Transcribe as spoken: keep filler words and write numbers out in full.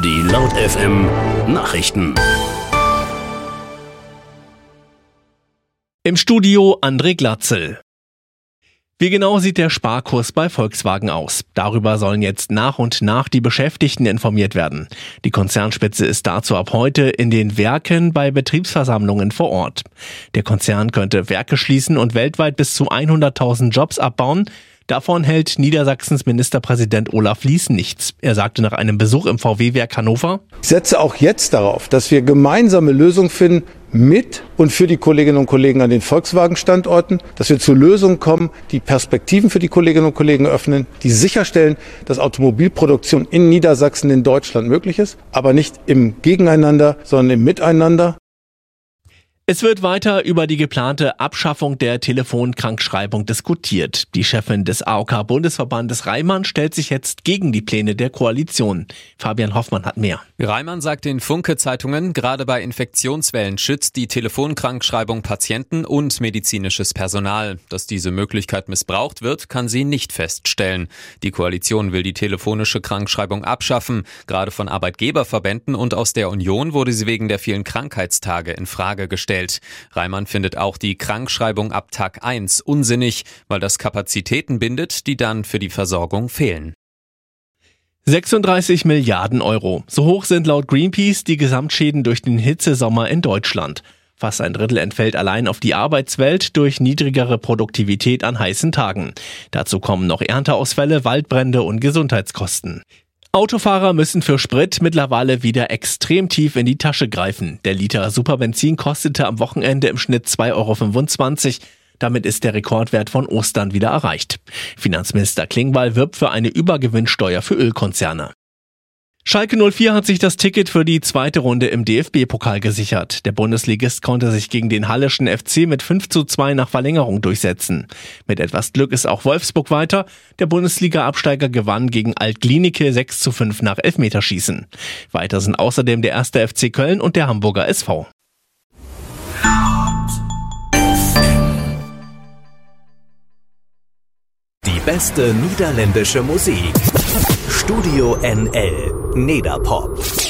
Die Laut F M Nachrichten. Im Studio André Glatzel. Wie genau sieht der Sparkurs bei Volkswagen aus? Darüber sollen jetzt nach und nach die Beschäftigten informiert werden. Die Konzernspitze ist dazu ab heute in den Werken bei Betriebsversammlungen vor Ort. Der Konzern könnte Werke schließen und weltweit bis zu hunderttausend Jobs abbauen. Davon hält Niedersachsens Ministerpräsident Olaf Lies nichts. Er sagte nach einem Besuch im V W-Werk Hannover: Ich setze auch jetzt darauf, dass wir gemeinsame Lösungen finden mit und für die Kolleginnen und Kollegen an den Volkswagen-Standorten, dass wir zu Lösungen kommen, die Perspektiven für die Kolleginnen und Kollegen öffnen, die sicherstellen, dass Automobilproduktion in Niedersachsen, in Deutschland möglich ist, aber nicht im Gegeneinander, sondern im Miteinander. Es wird weiter über die geplante Abschaffung der Telefonkrankschreibung diskutiert. Die Chefin des A O K-Bundesverbandes Reimann stellt sich jetzt gegen die Pläne der Koalition. Fabian Hoffmann hat mehr. Reimann sagt den Funke-Zeitungen, gerade bei Infektionswellen schützt die Telefonkrankschreibung Patienten und medizinisches Personal. Dass diese Möglichkeit missbraucht wird, kann sie nicht feststellen. Die Koalition will die telefonische Krankschreibung abschaffen. Gerade von Arbeitgeberverbänden und aus der Union wurde sie wegen der vielen Krankheitstage in Frage gestellt. Reimann findet auch die Krankschreibung ab Tag eins unsinnig, weil das Kapazitäten bindet, die dann für die Versorgung fehlen. sechsunddreißig Milliarden Euro. So hoch sind laut Greenpeace die Gesamtschäden durch den Hitzesommer in Deutschland. Fast ein Drittel entfällt allein auf die Arbeitswelt durch niedrigere Produktivität an heißen Tagen. Dazu kommen noch Ernteausfälle, Waldbrände und Gesundheitskosten. Autofahrer müssen für Sprit mittlerweile wieder extrem tief in die Tasche greifen. Der Liter Superbenzin kostete am Wochenende im Schnitt zwei Euro fünfundzwanzig. Damit ist der Rekordwert von Ostern wieder erreicht. Finanzminister Klingbeil wirbt für eine Übergewinnsteuer für Ölkonzerne. Schalke null vier hat sich das Ticket für die zweite Runde im D F B-Pokal gesichert. Der Bundesligist konnte sich gegen den Halleschen F C mit fünf zu zwei nach Verlängerung durchsetzen. Mit etwas Glück ist auch Wolfsburg weiter. Der Bundesliga-Absteiger gewann gegen Alt-Glienicke sechs zu fünf nach Elfmeterschießen. Weiter sind außerdem der erste F C Köln und der Hamburger S V. Die beste niederländische Musik. Studio N L Nederpop.